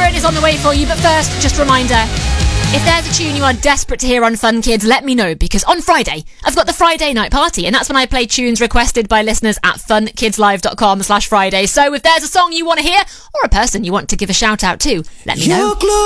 Sheeran is on the way for you, but first, just a reminder, if there's a tune you are desperate to hear on Fun Kids, let me know, because on Friday, I've got the Friday night party, and that's when I play tunes requested by listeners at funkidslive.com/Friday. So if there's a song you want to hear, or a person you want to give a shout out to, let me know.